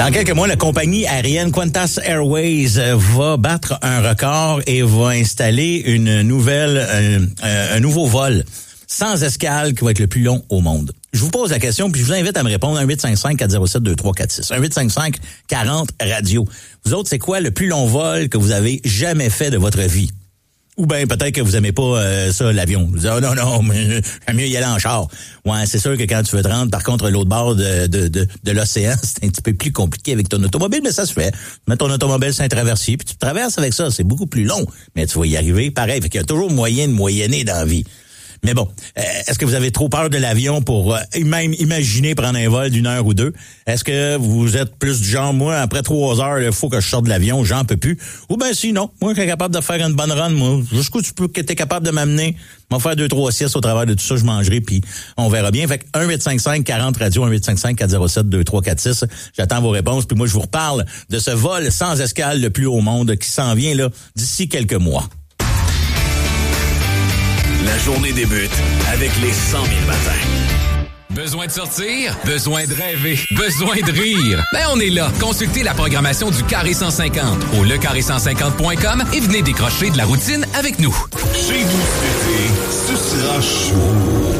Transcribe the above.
Dans quelques mois, la compagnie aérienne Qantas Airways va battre un record et va installer un nouveau vol sans escale qui va être le plus long au monde. Je vous pose la question, puis je vous invite à me répondre à 1-855-407-2346. 1-855-40-radio. Vous autres, c'est quoi le plus long vol que vous avez jamais fait de votre vie? Ou bien peut-être que vous aimez pas ça, l'avion. Vous dites, oh non, mais j'aime mieux y aller en char. Ouais, c'est sûr que quand tu veux te rendre, par contre, l'autre bord de l'océan, c'est un petit peu plus compliqué avec ton automobile, mais ça se fait. Tu mets ton automobile sur un traversier, puis tu traverses avec ça. C'est beaucoup plus long, mais tu vas y arriver pareil. Fait qu'il y a toujours moyen de moyenner dans la vie. Mais bon, est-ce que vous avez trop peur de l'avion pour même imaginer prendre un vol d'1 heure ou 2? Est-ce que vous êtes plus du genre, moi, après 3 heures, il faut que je sorte de l'avion, j'en peux plus? Ou ben sinon, moi, je suis capable de faire une bonne run, moi. Jusqu'où tu peux que t'es capable de m'amener? Je vais faire 2-3 siestes au travers de tout ça, je mangerai, puis on verra bien. Fait que 1-855-40-radio, 1-855-407-2346. J'attends vos réponses, puis moi, je vous reparle de ce vol sans escale le plus haut au monde qui s'en vient là d'ici quelques mois. La journée débute avec les 100 000 matins. Besoin de sortir? Besoin de rêver? Besoin de rire? Ben, on est là. Consultez la programmation du Carré 150 au lecarré150.com et venez décrocher de la routine avec nous. Chez vous cet été, ce sera chaud.